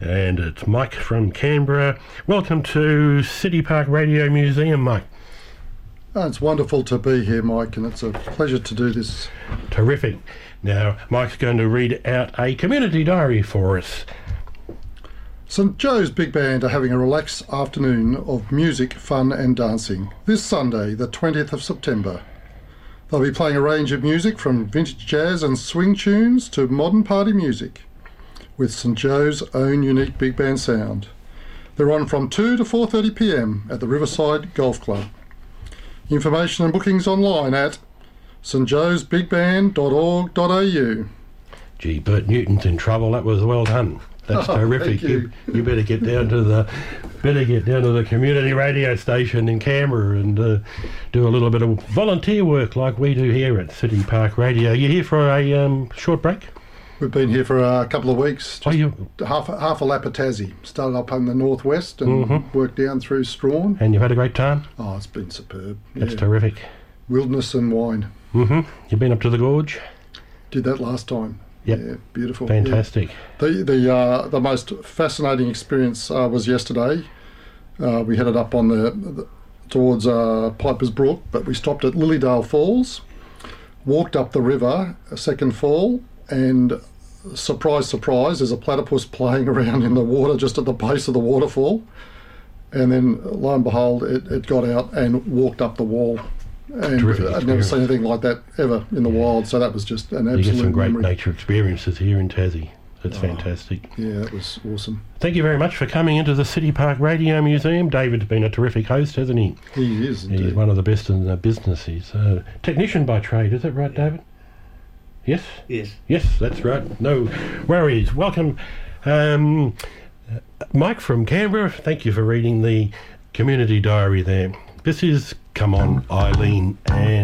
And it's Mike from Canberra. Welcome to City Park Radio Museum, Mike. Oh, it's wonderful to be here, Mike, and it's a pleasure to do this. Terrific. Now, Mike's going to read out a community diary for us. St Joe's Big Band are having a relaxed afternoon of music, fun and dancing this Sunday, the 20th of September. They'll be playing a range of music from vintage jazz and swing tunes to modern party music, with St Joe's own unique big band sound. They're on from 2 to 4:30 p.m. at the Riverside Golf Club. Information and bookings online at stjoesbigband.org.au. Gee, Bert Newton's in trouble. That was well done. That's terrific. You better get down to the community radio station in Canberra and do a little bit of volunteer work like we do here at City Park Radio. You here for a short break? We've been here for a couple of weeks. Half a lap of Tassie. Started up in the northwest and worked down through Strawn. And you've had a great time? Oh, it's been superb. That's terrific. Wilderness and wine. You've been up to the gorge? Did that last time. Yep. Yeah, beautiful. Fantastic. Yeah. The most fascinating experience was yesterday. We headed up on towards Piper's Brook, but we stopped at Lilydale Falls, walked up the river, a second fall, and surprise, surprise, there's a platypus playing around in the water just at the base of the waterfall. And then, lo and behold, it got out and walked up the wall. And I've never seen anything like that ever in the wild, so that was just an absolute You get some great memory. nature experiences here in Tassie. It's fantastic. Yeah, that was awesome. Thank you very much for coming into the City Park Radio Museum. David's been a terrific host, hasn't he? He is, indeed. He's one of the best in the business. He's a technician by trade, is that right, David? Yes? Yes, that's right. No worries. Welcome, Mike from Canberra. Thank you for reading the community diary there. This is Come On, Eileen, and